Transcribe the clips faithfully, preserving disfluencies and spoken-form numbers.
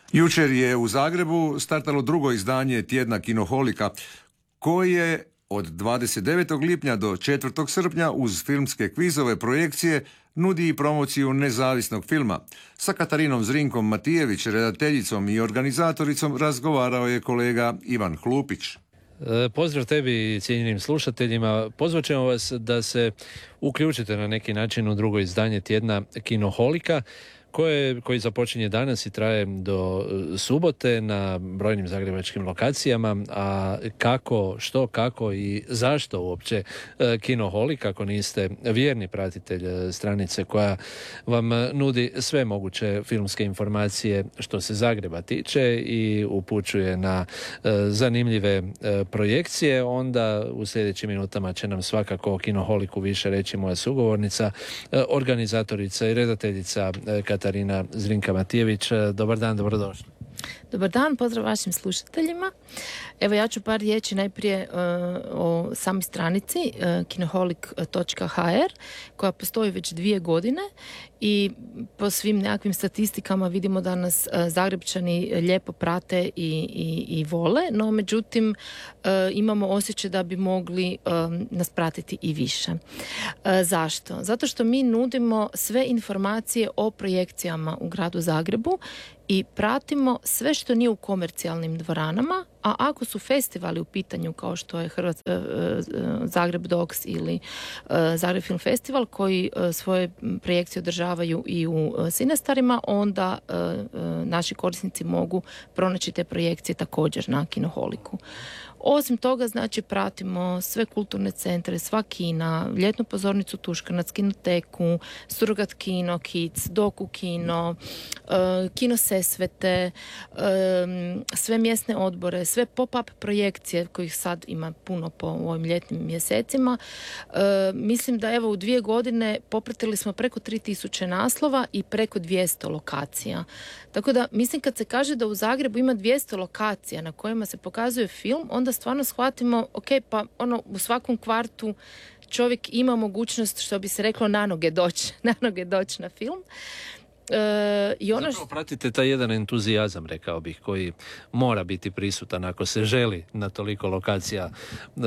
Jučer je u Zagrebu startalo drugo izdanje tjedna Kinoholika, koje od dvadeset devetog lipnja do četvrtog srpnja uz filmske kvizove projekcije nudi i promociju nezavisnog filma. Sa Katarinom Zrinkom Matijević, redateljicom i organizatoricom, razgovarao je kolega Ivan Hlupić. Pozdrav tebi i cijenjenim slušateljima. Pozvat ćemo vas da se uključite na neki način u drugo izdanje tjedna Kinoholika, koje, koji započinje danas i traje do subote na brojnim zagrebačkim lokacijama. A kako, što, kako i zašto uopće Kinoholik, ako niste vjerni pratitelj stranice koja vam nudi sve moguće filmske informacije što se Zagreba tiče i upućuje na zanimljive projekcije, onda u sljedećim minutama će nam svakako o Kinoholiku više reći moja sugovornica, organizatorica i redateljica Katarina Zrinka Matijević. Dobar dan, dobrodošli. Dobar dan, pozdrav vašim slušateljima. Evo, ja ću par riječi najprije uh, o samoj stranici uh, kinoholik točka ha er, koja postoji već dvije godine i po svim nekakvim statistikama vidimo da nas uh, Zagrebčani lijepo prate i, i, i vole, no međutim uh, imamo osjećaj da bi mogli uh, nas pratiti i više. Uh, zašto? Zato što mi nudimo sve informacije o projekcijama u gradu Zagrebu i pratimo sve što nije u komercijalnim dvoranama, a ako su festivali u pitanju kao što je Hrvat, uh, uh, Zagreb Docs ili uh, Zagreb Film Festival koji uh, svoje projekcije održavaju i u uh, Sinestarima, onda uh, uh, naši korisnici mogu pronaći te projekcije također na Kinoholiku. Osim toga, znači, pratimo sve kulturne centre, sva kina, ljetnu pozornicu Tuškanac, kinoteku, Surogat kino, Kids, Doku kino, uh, kino Sesvete, um, sve mjesne odbore, sve pop-up projekcije kojih sad ima puno po ovim ljetnim mjesecima. Uh, mislim da evo u dvije godine popratili smo preko tri tisuće naslova i preko dvjesto lokacija. Tako da, mislim, kad se kaže da u Zagrebu ima dvjesto lokacija na kojima se pokazuje film, onda stvarno shvatimo, ok, pa ono, u svakom kvartu čovjek ima mogućnost, što bi se reklo, na noge doći, na noge doći na film. E, i ono Zapravo pratite taj jedan entuzijazam, rekao bih, koji mora biti prisutan ako se želi na toliko lokacija e,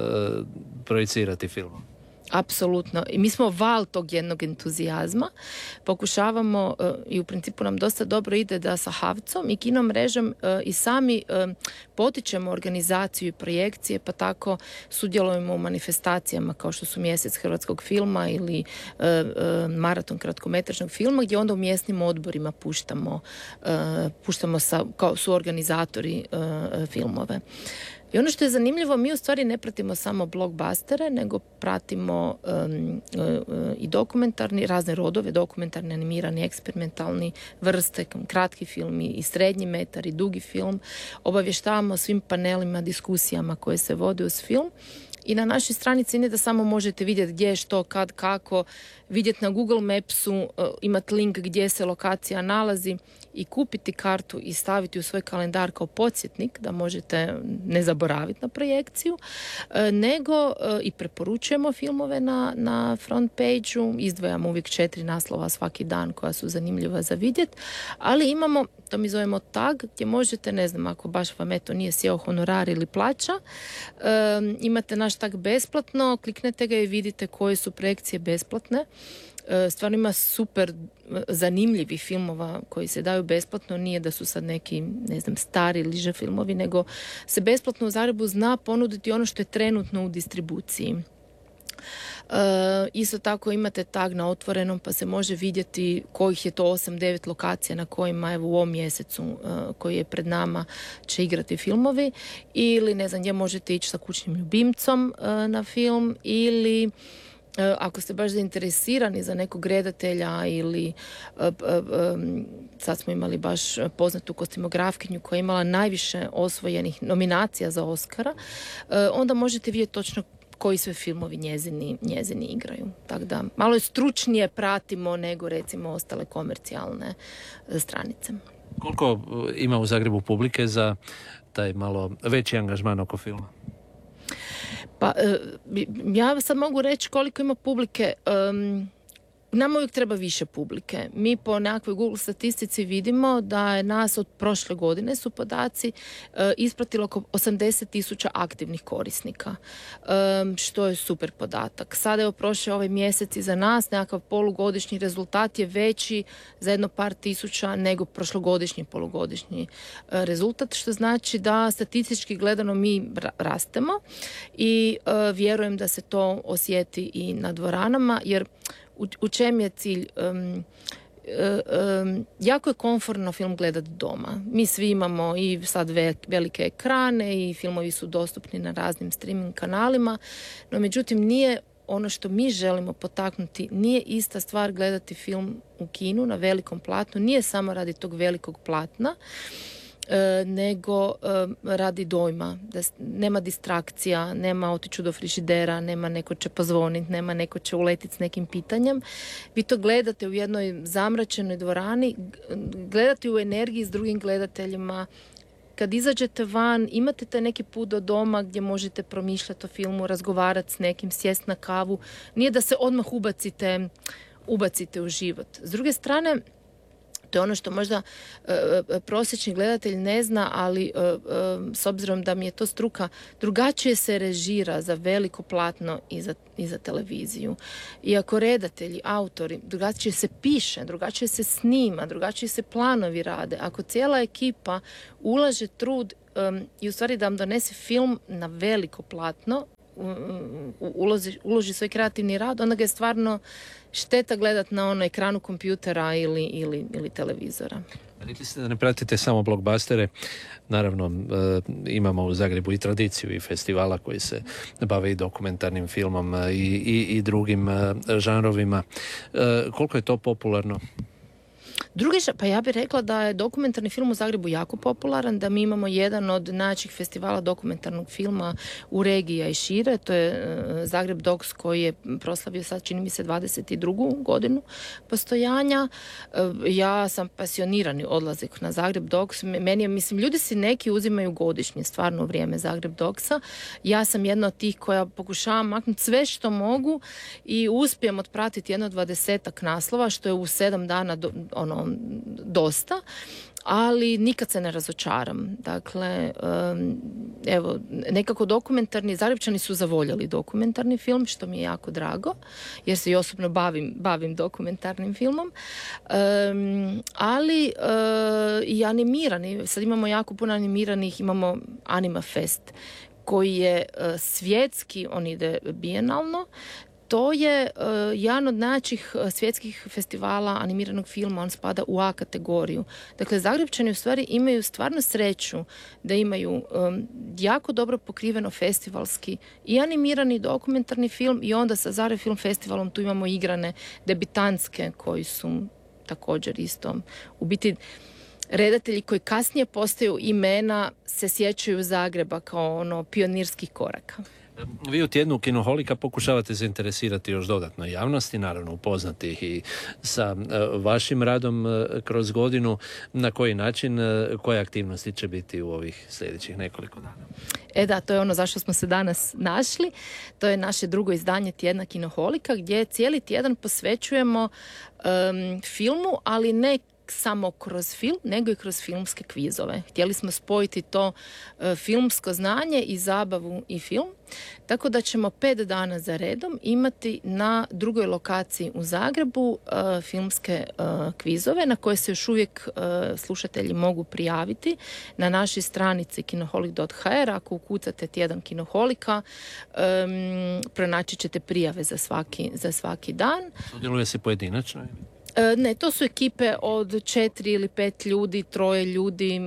projicirati filmom. Apsolutno. I mi smo val tog jednog entuzijazma. Pokušavamo uh, i u principu nam dosta dobro ide da sa Havcom i Kino mrežom uh, i sami uh, potičemo organizaciju i projekcije, pa tako sudjelujemo u manifestacijama kao što su Mjesec hrvatskog filma ili uh, uh, maraton kratkometražnog filma, gdje onda u mjesnim odborima puštamo, uh, puštamo sa, kao su organizatori uh, filmove. I ono što je zanimljivo, mi u stvari ne pratimo samo blockbustere, nego pratimo um, uh, i dokumentarni, razne rodove, dokumentarni, animirani, eksperimentalni vrste, kratki film i srednji metar i dugi film. Obavještavamo o svim panelima, diskusijama koje se vode uz film. I na našoj stranici ne da samo možete vidjeti gdje, što, kad, kako, vidjeti na Google Mapsu, uh, imati link gdje se lokacija nalazi i kupiti kartu i staviti u svoj kalendar kao podsjetnik da možete ne zaboraviti na projekciju, uh, nego uh, i preporučujemo filmove na, na front page-u, izdvajamo uvijek četiri naslova svaki dan koja su zanimljiva za vidjeti, ali imamo, to mi zovemo tag, gdje možete, ne znam, ako baš vam eto nije sjeo honorar ili plaća, um, imate naš tag besplatno, kliknete ga i vidite koje su projekcije besplatne. Stvarno ima super zanimljivih filmova koji se daju besplatno, nije da su sad neki, ne znam, stari liže filmovi, nego se besplatno u Zagrebu zna ponuditi ono što je trenutno u distribuciji. Uh, isto tako imate tag na otvorenom pa se može vidjeti kojih je to osam devet lokacija na kojima evo u ovom mjesecu uh, koji je pred nama će igrati filmovi, ili ne znam gdje možete ići sa kućnim ljubimcom uh, na film, ili uh, ako ste baš zainteresirani za nekog redatelja ili uh, uh, um, sad smo imali baš poznatu kostimografkinju koja je imala najviše osvojenih nominacija za Oscara, uh, onda možete vidjeti točno koji sve filmovi njezini, njezini igraju. Tako da malo je stručnije pratimo nego recimo ostale komercijalne stranice. Koliko ima u Zagrebu publike za taj malo veći angažman oko filma? Pa ja sad mogu reći koliko ima publike. Um, Nama uvijek treba više publike. Mi po nekakvoj Google statistici vidimo da je nas od prošle godine, su podaci, e, ispratilo oko osamdeset tisuća aktivnih korisnika, e, što je super podatak. Sada je prošao ovaj mjesec i za nas nekakav polugodišnji rezultat je veći za jedno par tisuća nego prošlogodišnji polugodišnji e, rezultat, što znači da statistički gledano mi rastemo i e, vjerujem da se to osjeti i na dvoranama, jer U, u čem je cilj? Um, um, jako je komfortno film gledati doma. Mi svi imamo i sad ve, velike ekrane i filmovi su dostupni na raznim streaming kanalima, no međutim nije ono što mi želimo potaknuti, nije ista stvar gledati film u kinu na velikom platnu, nije samo radi tog velikog platna, E, nego e, radi dojma, da nema distrakcija, nema otiću do frižidera, nema neko će pozvoniti, nema neko će uletiti s nekim pitanjem. Vi to gledate u jednoj zamračenoj dvorani, gledate u energiji s drugim gledateljima. Kad izađete van, imate taj neki put do doma gdje možete promišljati o filmu, razgovarati s nekim, sjest na kavu. Nije da se odmah ubacite, ubacite u život. S druge strane, to je ono što možda e, prosječni gledatelj ne zna, ali e, e, s obzirom da mi je to struka, drugačije se režira za veliko platno i za, i za televiziju. I ako redatelji, autori, drugačije se piše, drugačije se snima, drugačije se planovi rade. Ako cijela ekipa ulaže trud e, i u stvari da vam donese film na veliko platno, uloži, uloži svoj kreativni rad, onda ga je stvarno šteta gledat na ono ekranu kompjutera ili, ili, ili televizora. Rekli ste da ne pratite samo blockbustere. Naravno, e, imamo u Zagrebu i tradiciju i festivala koji se bave i dokumentarnim filmom i, i, i drugim e, žanrovima. E, koliko je to popularno? Drugi, pa ja bih rekla da je dokumentarni film u Zagrebu jako popularan, da mi imamo jedan od najjačih festivala dokumentarnog filma u regiji i šire, to je Zagreb Docs koji je proslavio sad, čini mi se, dvadeset drugu godinu postojanja. Ja sam pasionirani odlazak na Zagreb Docs. Meni je, mislim, ljudi si neki uzimaju godišnje, stvarno u vrijeme Zagreb Docsa. Ja sam jedna od tih koja pokušavam maknuti sve što mogu i uspijem otpratiti jedno dvadesetak naslova, što je u sedam dana do, ono, dosta, ali nikad se ne razočaram. Dakle, um, evo, nekako dokumentarni, Zagrebčani su zavoljeli dokumentarni film, što mi je jako drago, jer se i osobno bavim, bavim dokumentarnim filmom. Um, ali uh, i animirani, sad imamo jako puno animiranih, imamo Anima Fest, koji je uh, svjetski, on ide bijenalno. To je uh, jedan od najjačih uh, svjetskih festivala animiranog filma, on spada u A kategoriju. Dakle, Zagrebčani u stvari imaju stvarno sreću da imaju um, jako dobro pokriveno festivalski i animirani dokumentarni film i onda sa Zagreb Film Festivalom tu imamo igrane debitantske koji su također isto u biti redatelji koji kasnije postaju imena se sjećaju Zagreba kao ono pionirskih koraka. Vi u tjednu Kinoholika pokušavate zainteresirati još dodatno javnosti, naravno upoznati ih i sa uh, vašim radom uh, kroz godinu. Na koji način, uh, koje aktivnosti će biti u ovih sljedećih nekoliko dana? E da, to je ono zašto smo se danas našli. To je naše drugo izdanje tjedna Kinoholika, gdje cijeli tjedan posvećujemo um, filmu, ali ne samo kroz film, nego i kroz filmske kvizove. Htjeli smo spojiti to e, filmsko znanje i zabavu i film, tako da ćemo pet dana za redom imati na drugoj lokaciji u Zagrebu e, filmske e, kvizove na koje se još uvijek e, slušatelji mogu prijaviti na našoj stranici kinoholik dot ha er. Ako ukucate tjedan Kinoholika, e, pronaći ćete prijave za svaki, za svaki dan. Sudjeluje se pojedinačno? Ne, to su ekipe od četiri ili pet ljudi, troje ljudi,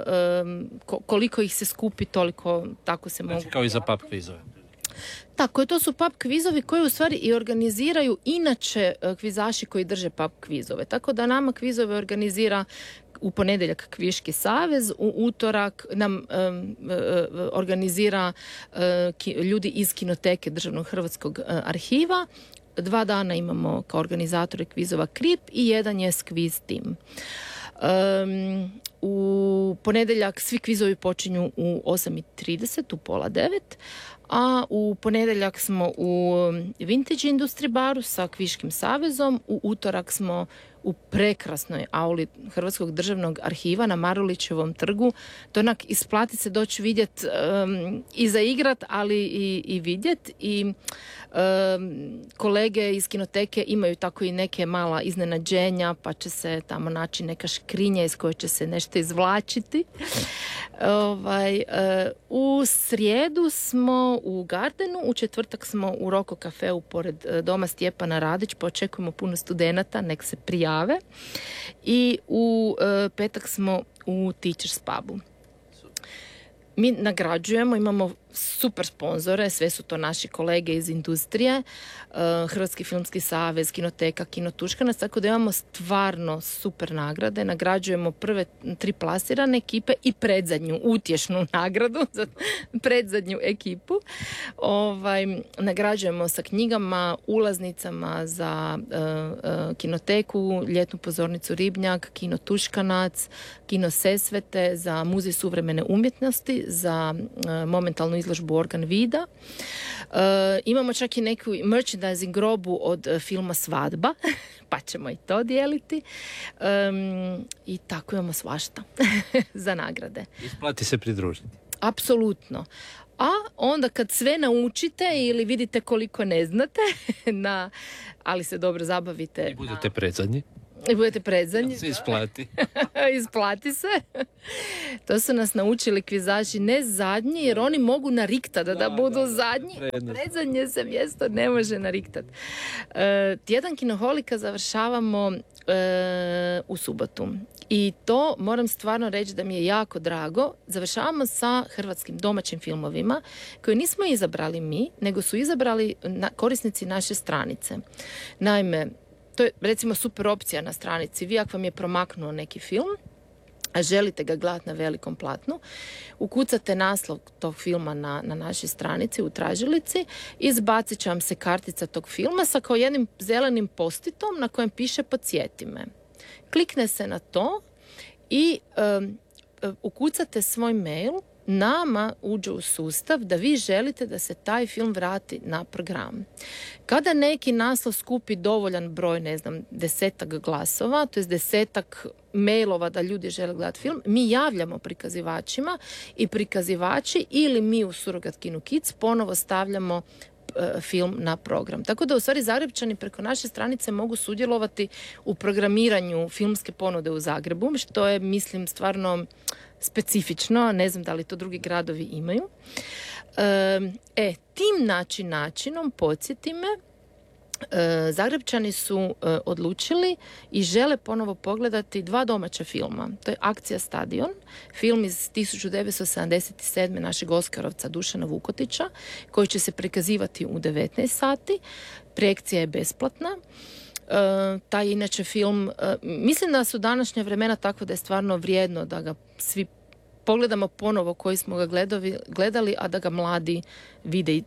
koliko ih se skupi, toliko tako se znači, mogu. Kao i za pub kvizove. Tako je, to su pub kvizovi koji u stvari i organiziraju inače kvizaši koji drže pub kvizove. Tako da nama kvizove organizira u ponedjeljak Kviški savez, u utorak nam um, uh, organizira uh, ki, ljudi iz Kinoteke Državnog hrvatskog uh, arhiva. Dva dana imamo kao organizatore kvizova Krip i jedan je Skviz tim. Um, u ponedjeljak svi kvizovi počinju u osam i trideset, u pola devet, a u ponedjeljak smo u Vintage Industry baru sa Kviškim savezom, u utorak smo u prekrasnoj auli Hrvatskog državnog arhiva na Marulićevom trgu. To onak isplati se doći vidjet um, i zaigrat, ali i, i vidjet. I um, kolege iz kinoteke imaju tako i neke mala iznenađenja, pa će se tamo naći neka škrinja iz koje će se nešto izvlačiti. ovaj, uh, u srijedu smo u Gardenu, u četvrtak smo u Roko kafeu pored uh, doma Stjepana Radić, pa očekujemo puno studenata, nek se prijave. I u uh, petak smo u Teachers pubu. Mi nagrađujemo, imamo super sponzore, sve su to naši kolege iz industrije, uh, Hrvatski filmski savez, Kinoteka, Kino Tuškanac, tako da imamo stvarno super nagrade. Nagrađujemo prve tri plasirane ekipe i predzadnju utješnu nagradu za predzadnju ekipu. Ovaj, nagrađujemo sa knjigama, ulaznicama za uh, uh, Kinoteku, Ljetnu pozornicu Ribnjak, Kino Tuškanac, Kino Sesvete, za Muzej suvremene umjetnosti, za uh, momentalnu izložbu Organ Vida. Uh, imamo čak i neku merchandising grobu od uh, filma Svadba, pa ćemo i to dijeliti. Um, I tako imamo svašta za nagrade. Isplati se pridružiti. Apsolutno. A onda kad sve naučite ili vidite koliko ne znate, na, ali se dobro zabavite. I budete predzadnji. I budete predzadnji. Se isplati. Isplati se. To su nas naučili kvizači, ne zadnji, jer oni mogu nariktati da, da, da budu da, zadnji. Da, predzadnje se mjesto ne može nariktati. E, tjedan Kinoholika završavamo e, u subotu. I to moram stvarno reći da mi je jako drago. Završavamo sa hrvatskim domaćim filmovima koje nismo izabrali mi, nego su izabrali na, korisnici naše stranice. Naime, to je recimo super opcija na stranici. Vi ako vam je promaknuo neki film, a želite ga gledati na velikom platnu, ukucate naslov tog filma na, na našoj stranici u tražilici, izbacit će vam se kartica tog filma sa kao jednim zelenim postitom na kojem piše podsjeti me. Klikne se na to i um, ukucate svoj mail, nama uđe u sustav da vi želite da se taj film vrati na program. Kada neki naslov skupi dovoljan broj, ne znam, desetak glasova, to je desetak mailova da ljudi žele gledati film, mi javljamo prikazivačima i prikazivači ili mi u Surogat Kino Kids ponovo stavljamo film na program. Tako da u stvari Zagrepčani preko naše stranice mogu sudjelovati u programiranju filmske ponude u Zagrebu, što je, mislim, stvarno specifično, ne znam da li to drugi gradovi imaju. E, tim način, načinom, podsjeti me, E, Zagrepčani su e, odlučili i žele ponovo pogledati dva domaća filma. To je Akcija Stadion, film iz tisuću devetsto sedamdeset sedme našeg Oskarovca Dušana Vukotića, koji će se prikazivati u devetnaest sati. Projekcija je besplatna. E, taj inače film, e, mislim da su današnja vremena tako da je stvarno vrijedno da ga svi pogledamo ponovo koji smo ga gledali, gledali, a da ga mladi vide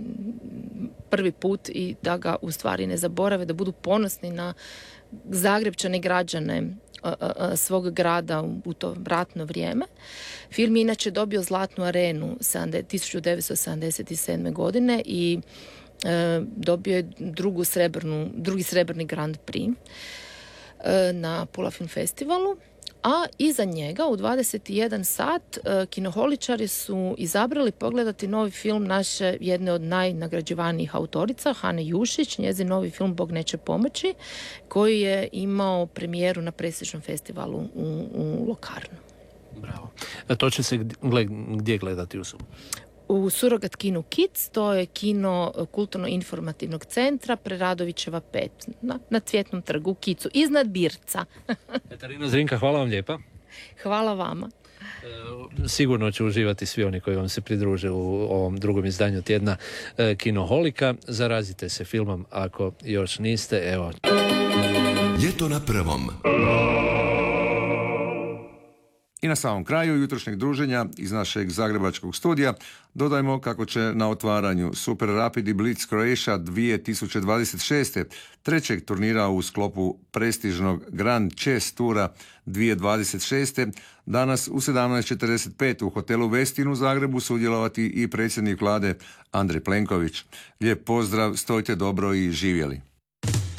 prvi put i da ga u stvari ne zaborave, da budu ponosni na Zagrepčane građane a, a, a, svog grada u, u to ratno vrijeme. Film je inače dobio Zlatnu arenu tisuću devetsto sedamdeset sedme godine i e, dobio je drugu srebrnu, drugi srebrni Grand Prix e, na Pula Film Festivalu. A iza njega u dvadeset jedan sat e, kinoholičari su izabrali pogledati novi film naše jedne od najnagrađivanijih autorica, Hane Jušić, njezin novi film Bog neće pomoći, koji je imao premijeru na prestižnom festivalu u, u Lokarnu. Bravo. A to će se gdje, gdje gledati u subotu? U Surogat Kino Kids, to je kino kulturno-informativnog centra Preradovićeva pet, na, na Cvjetnom trgu u Kicu, iznad Birca. Katarina Zrinka, hvala vam lijepa. Hvala vama. E, sigurno će uživati svi oni koji vam se pridruže u ovom drugom izdanju tjedna e, Kinoholika. Zarazite se filmom ako još niste. Evo. Ljeto na prvom. I na samom kraju jutrošnjeg druženja iz našeg zagrebačkog studija dodajmo kako će na otvaranju Super Rapid i Blitz Croatia dvije tisuće dvadeset šeste. trećeg turnira u sklopu prestižnog Grand Chess Tura dvije tisuće dvadeset šeste. danas u sedamnaest četrdeset pet u hotelu Westin u Zagrebu sudjelovati i predsjednik vlade Andrej Plenković. Lijep pozdrav, stojte dobro i živjeli.